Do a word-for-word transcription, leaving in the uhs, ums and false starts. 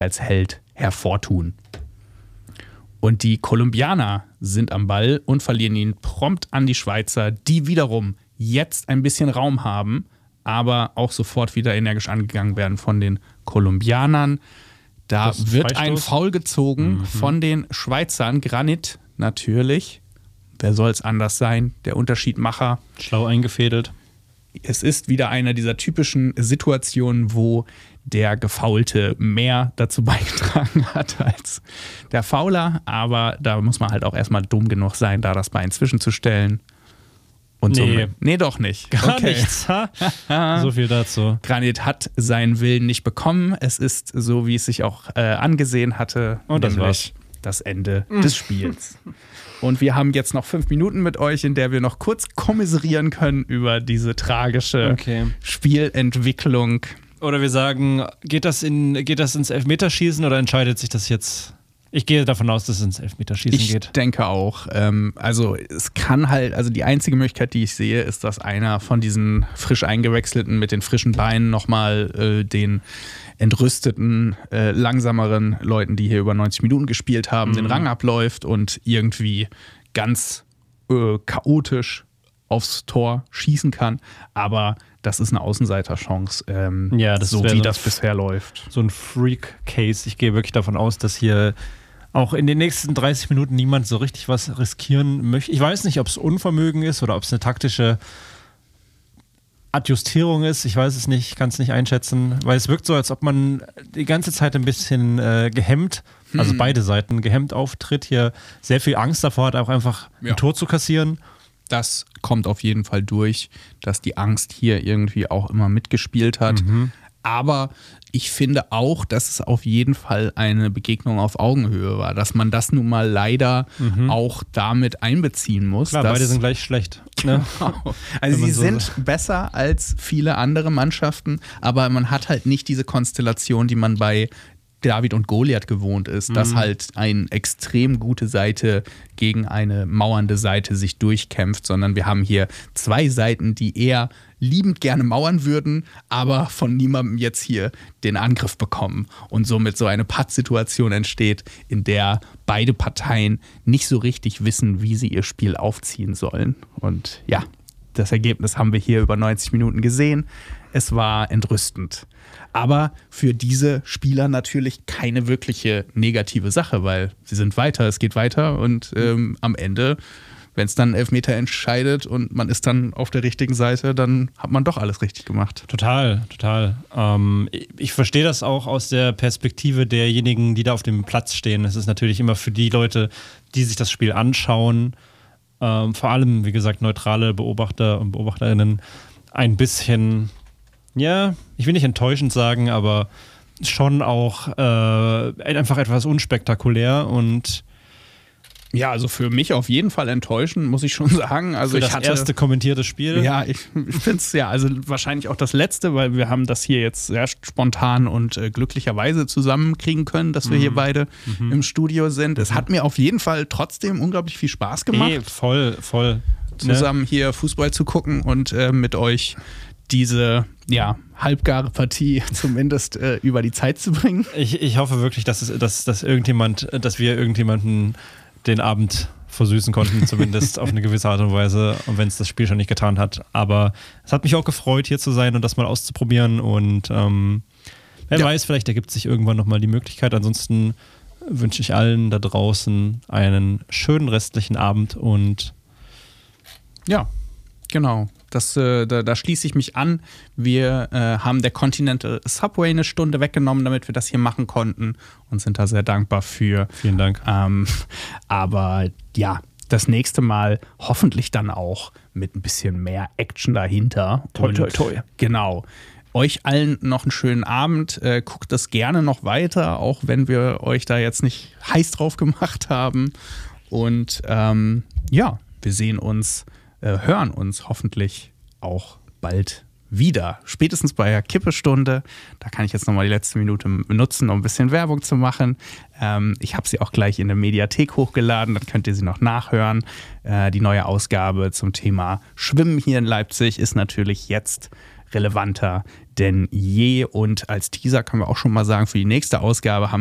als Held hervortun. Und die Kolumbianer sind am Ball und verlieren ihn prompt an die Schweizer, die wiederum jetzt ein bisschen Raum haben, aber auch sofort wieder energisch angegangen werden von den Kolumbianern. Da wird ein Foul gezogen mhm. von den Schweizern. Granit natürlich. Wer soll es anders sein? Der Unterschiedmacher. Schlau eingefädelt. Es ist wieder eine dieser typischen Situationen, wo der Gefaulte mehr dazu beigetragen hat als der Fauler. Aber da muss man halt auch erstmal dumm genug sein, da das Bein zwischenzustellen. Und nee. So, nee, doch nicht. Gar okay. nichts. So viel dazu. Granit hat seinen Willen nicht bekommen. Es ist so, wie es sich auch äh, angesehen hatte. Und das war's. Das Ende des Spiels. Und wir haben jetzt noch fünf Minuten mit euch, in der wir noch kurz kommiserieren können über diese tragische okay. Spielentwicklung. Oder wir sagen, geht das, in, geht das ins Elfmeterschießen oder entscheidet sich das jetzt? Ich gehe davon aus, dass es ins Elfmeterschießen ich geht. Ich denke auch. Ähm, also es kann halt, also die einzige Möglichkeit, die ich sehe, ist, dass einer von diesen frisch eingewechselten mit den frischen Beinen nochmal äh, den entrüsteten, äh, langsameren Leuten, die hier über neunzig Minuten gespielt haben, mhm. den Rang abläuft und irgendwie ganz äh, chaotisch aufs Tor schießen kann. Aber das ist eine Außenseiterchance, ähm, ja, das so wie so das bisher läuft. So ein Freak-Case. Ich gehe wirklich davon aus, dass hier auch in den nächsten dreißig Minuten niemand so richtig was riskieren möchte. Ich weiß nicht, ob es Unvermögen ist oder ob es eine taktische Adjustierung ist. Ich weiß es nicht, kann es nicht einschätzen, weil es wirkt so, als ob man die ganze Zeit ein bisschen äh, gehemmt, also hm. beide Seiten gehemmt auftritt, hier sehr viel Angst davor hat, auch einfach ja. ein Tor zu kassieren. Das kommt auf jeden Fall durch, dass die Angst hier irgendwie auch immer mitgespielt hat. Mhm. Aber ich finde auch, dass es auf jeden Fall eine Begegnung auf Augenhöhe war, dass man das nun mal leider mhm. auch damit einbeziehen muss. Klar, dass, beide sind gleich schlecht. Ne? Genau. Also sie so sind so besser als viele andere Mannschaften, aber man hat halt nicht diese Konstellation, die man bei David und Goliath gewohnt ist, mhm. dass halt eine extrem gute Seite gegen eine mauernde Seite sich durchkämpft, sondern wir haben hier zwei Seiten, die eher liebend gerne mauern würden, aber von niemandem jetzt hier den Angriff bekommen und somit so eine Pattsituation entsteht, in der beide Parteien nicht so richtig wissen, wie sie ihr Spiel aufziehen sollen. Und ja, das Ergebnis haben wir hier über neunzig Minuten gesehen. Es war entrüstend. Aber für diese Spieler natürlich keine wirkliche negative Sache, weil sie sind weiter, es geht weiter und ähm, am Ende, wenn es dann Elfmeter entscheidet und man ist dann auf der richtigen Seite, dann hat man doch alles richtig gemacht. Total, total. Ähm, ich, ich verstehe das auch aus der Perspektive derjenigen, die da auf dem Platz stehen. Es ist natürlich immer für die Leute, die sich das Spiel anschauen, ähm, vor allem, wie gesagt, neutrale Beobachter und Beobachterinnen, ein bisschen, ja, ich will nicht enttäuschend sagen, aber schon auch äh, einfach etwas unspektakulär und ja, also für mich auf jeden Fall enttäuschend, muss ich schon sagen. Also für ich das hatte, erste kommentierte Spiel? Ja, ich, ich finde es ja, also wahrscheinlich auch das letzte, weil wir haben das hier jetzt sehr spontan und äh, glücklicherweise zusammenkriegen können, dass wir mhm. hier beide mhm. im Studio sind. Es hat mir auf jeden Fall trotzdem unglaublich viel Spaß gemacht. Nee, voll, voll. Zusammen ne? hier Fußball zu gucken und äh, mit euch diese ja, halbgare Partie zumindest äh, über die Zeit zu bringen. Ich, ich hoffe wirklich, dass, es, dass, dass irgendjemand, dass wir irgendjemanden den Abend versüßen konnten, zumindest auf eine gewisse Art und Weise, und wenn es das Spiel schon nicht getan hat. Aber es hat mich auch gefreut, hier zu sein und das mal auszuprobieren und ähm, wer ja. weiß, vielleicht ergibt sich irgendwann nochmal die Möglichkeit. Ansonsten wünsche ich allen da draußen einen schönen restlichen Abend und ja, genau. Das, äh, da, da schließe ich mich an. Wir äh, haben der Continental Subway eine Stunde weggenommen, damit wir das hier machen konnten und sind da sehr dankbar für. Vielen Dank. Ähm, aber ja, das nächste Mal hoffentlich dann auch mit ein bisschen mehr Action dahinter. Toi, toi, toi. Genau. Euch allen noch einen schönen Abend. Äh, guckt das gerne noch weiter, auch wenn wir euch da jetzt nicht heiß drauf gemacht haben. Und ähm, ja, wir sehen uns, äh, hören uns hoffentlich auch bald wieder. Spätestens bei der Kippestunde. Da kann ich jetzt nochmal die letzte Minute benutzen, um ein bisschen Werbung zu machen. Ähm, ich habe sie auch gleich in der Mediathek hochgeladen, dann könnt ihr sie noch nachhören. Äh, die neue Ausgabe zum Thema Schwimmen hier in Leipzig ist natürlich jetzt relevanter denn je. Und als Teaser können wir auch schon mal sagen, für die nächste Ausgabe haben